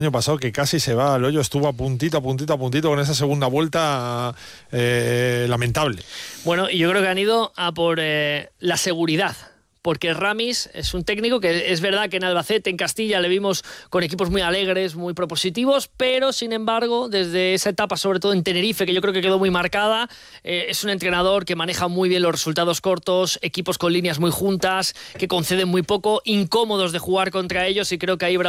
año pasado, que casi se va al hoyo, estuvo a puntito con esa segunda vuelta lamentable. Bueno, y yo creo que han ido a por la seguridad, porque Ramis es un técnico que es verdad que en Albacete, en Castilla, le vimos con equipos muy alegres, muy propositivos, pero sin embargo, desde esa etapa, sobre todo en Tenerife, que yo creo que quedó muy marcada, es un entrenador que maneja muy bien los resultados cortos, equipos con líneas muy juntas, que conceden muy poco, incómodos de jugar contra ellos, y creo que ahí